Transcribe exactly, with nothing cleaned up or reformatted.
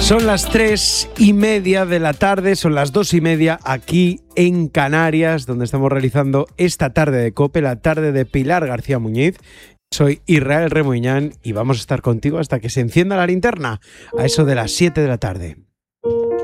Son las tres y media de la tarde, son las dos y media aquí en Canarias, donde estamos realizando esta tarde de COPE, la tarde de Pilar García Muñiz. Soy Israel Remoñán y vamos a estar contigo hasta que se encienda la linterna, a eso de las siete de la tarde.